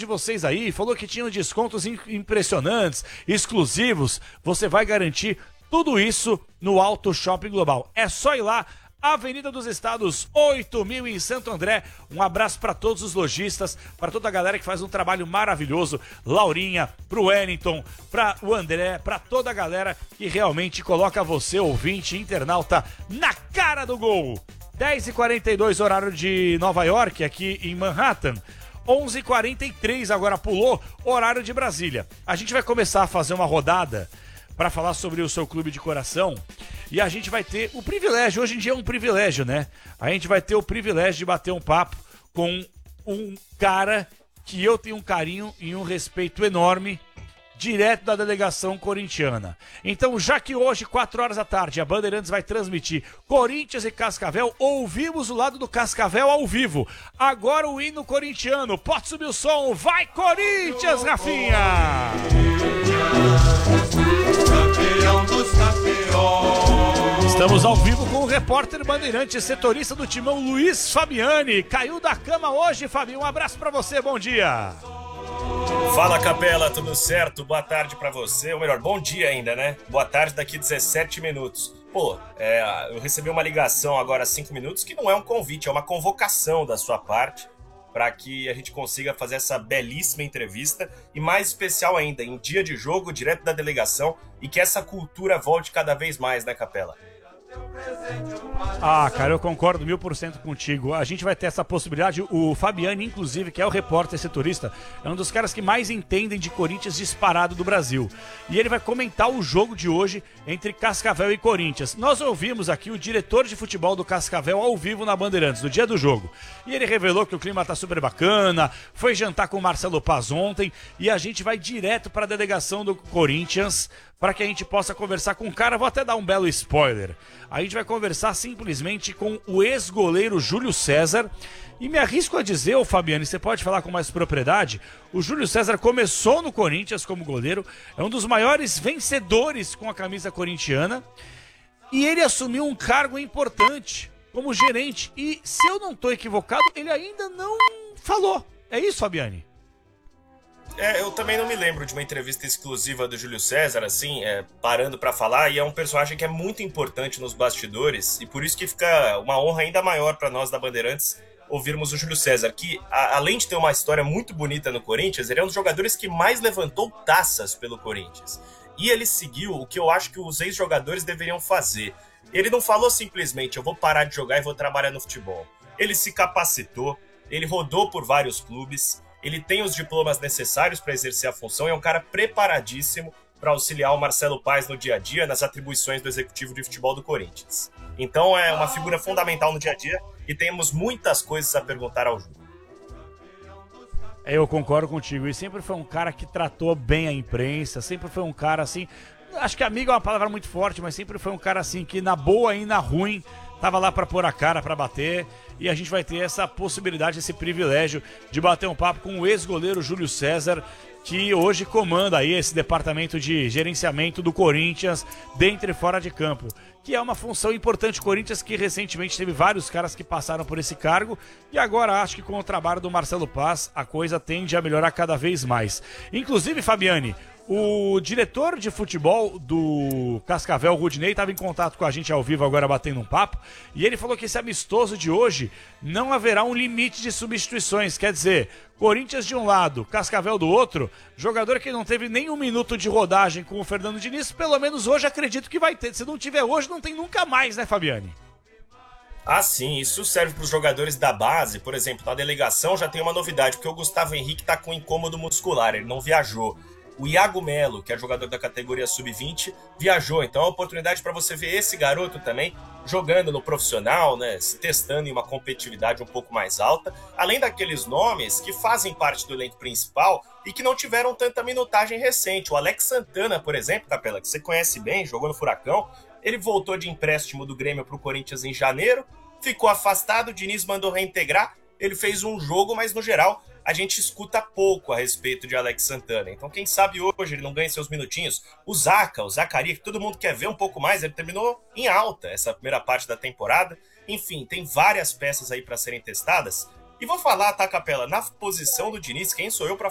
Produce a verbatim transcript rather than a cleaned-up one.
de vocês aí, falou que tinham descontos impressionantes, exclusivos. Você vai garantir tudo isso no Auto Shopping Global. É só ir lá, Avenida dos Estados, oito mil em Santo André. Um abraço para todos os lojistas, para toda a galera que faz um trabalho maravilhoso. Laurinha, pro Wellington, para o André, para toda a galera que realmente coloca você, ouvinte, internauta, na cara do gol. dez e quarenta e dois, horário de Nova York, aqui em Manhattan. onze e quarenta e três, agora pulou, horário de Brasília. A gente vai começar a fazer uma rodada para falar sobre o seu clube de coração. E a gente vai ter o privilégio, hoje em dia é um privilégio, né? A gente vai ter o privilégio de bater um papo com um cara que eu tenho um carinho e um respeito enorme, direto da delegação corintiana. Então, já que hoje, quatro horas da tarde, a Bandeirantes vai transmitir Corinthians e Cascavel, ouvimos o lado do Cascavel ao vivo. Agora o hino corintiano. Pode subir o som. Vai, Corinthians, Rafinha! Campeão dos campeões. Estamos ao vivo com o repórter Bandeirante, setorista do Timão, Luiz Fabiani. Caiu da cama hoje, Fabinho. Um abraço pra você, bom dia. Fala, Capela, tudo certo? Boa tarde pra você, ou melhor, bom dia ainda, né? Boa tarde daqui dezessete minutos. Pô, é, eu recebi uma ligação agora há cinco minutos que não é um convite, é uma convocação da sua parte para que a gente consiga fazer essa belíssima entrevista e, mais especial ainda, em dia de jogo, direto da delegação, e que essa cultura volte cada vez mais, né, Capela? Ah, cara, eu concordo mil por cento contigo. A gente vai ter essa possibilidade. O Fabiani, inclusive, que é o repórter setorista, é um dos caras que mais entendem de Corinthians disparado do Brasil. E ele vai comentar o jogo de hoje entre Cascavel e Corinthians. Nós ouvimos aqui o diretor de futebol do Cascavel ao vivo na Bandeirantes, no dia do jogo. E ele revelou que o clima tá super bacana, foi jantar com o Marcelo Paz ontem, e a gente vai direto para a delegação do Corinthians para que a gente possa conversar com o cara. Vou até dar um belo spoiler. A gente vai conversar simplesmente com o ex-goleiro Júlio César. E me arrisco a dizer, ô Fabiano, você pode falar com mais propriedade, o Júlio César começou no Corinthians como goleiro, é um dos maiores vencedores com a camisa corintiana, e ele assumiu um cargo importante como gerente. E, se eu não estou equivocado, ele ainda não falou. É isso, Fabiani? É, eu também não me lembro de uma entrevista exclusiva do Júlio César, assim, é, parando pra falar, e é um personagem que é muito importante nos bastidores, e por isso que fica uma honra ainda maior pra nós da Bandeirantes ouvirmos o Júlio César, que, a, além de ter uma história muito bonita no Corinthians, ele é um dos jogadores que mais levantou taças pelo Corinthians. E ele seguiu o que eu acho que os ex-jogadores deveriam fazer. Ele não falou simplesmente, eu vou parar de jogar e vou trabalhar no futebol. Ele se capacitou, ele rodou por vários clubes, ele tem os diplomas necessários para exercer a função e é um cara preparadíssimo para auxiliar o Marcelo Paz no dia a dia, nas atribuições do executivo de futebol do Corinthians. Então é uma figura fundamental no dia a dia e temos muitas coisas a perguntar ao Júlio. Eu concordo contigo, e sempre foi um cara que tratou bem a imprensa, sempre foi um cara assim, acho que amigo é uma palavra muito forte, mas sempre foi um cara assim que na boa e na ruim tava lá para pôr a cara, para bater, e a gente vai ter essa possibilidade, esse privilégio de bater um papo com o ex-goleiro Júlio César, que hoje comanda aí esse departamento de gerenciamento do Corinthians dentro e fora de campo, que é uma função importante. O Corinthians que recentemente teve vários caras que passaram por esse cargo, e agora acho que com o trabalho do Marcelo Paz a coisa tende a melhorar cada vez mais. Inclusive, Fabiani, o diretor de futebol do Cascavel, Rudinei, estava em contato com a gente ao vivo agora batendo um papo, e ele falou que esse amistoso de hoje não haverá um limite de substituições, quer dizer, Corinthians de um lado, Cascavel do outro, jogador que não teve nem um minuto de rodagem com o Fernando Diniz, pelo menos hoje acredito que vai ter. Se não tiver hoje, não tem nunca mais, né, Fabiani? Ah, sim, isso serve para os jogadores da base. Por exemplo, na delegação já tem uma novidade, porque o Gustavo Henrique está com incômodo muscular, ele não viajou. O Iago Melo, que é jogador da categoria sub vinte, viajou. Então é uma oportunidade para você ver esse garoto também jogando no profissional, né, se testando em uma competitividade um pouco mais alta, além daqueles nomes que fazem parte do elenco principal e que não tiveram tanta minutagem recente. O Alex Santana, por exemplo, Capela, que você conhece bem, jogou no Furacão, ele voltou de empréstimo do Grêmio para o Corinthians em janeiro, ficou afastado, o Diniz mandou reintegrar, ele fez um jogo, mas no geral a gente escuta pouco a respeito de Alex Santana. Então quem sabe hoje ele não ganha seus minutinhos. O Zaca, o Zacarias, que todo mundo quer ver um pouco mais, ele terminou em alta essa primeira parte da temporada. Enfim, tem várias peças aí para serem testadas. E vou falar, tá, Capela, na posição do Diniz, quem sou eu para